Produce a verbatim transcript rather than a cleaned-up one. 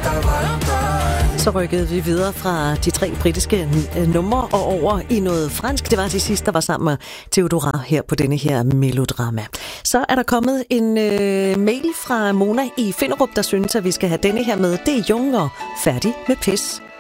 Så rykkede vi videre fra de tre britiske numre og over i noget fransk. Det var de sidste, der var sammen med Theodora her på denne her melodrama. Så er der kommet en øh, mail fra Mona i Finderup, der synes, at vi skal have denne her med. Det er Jung og Færdig med Pis.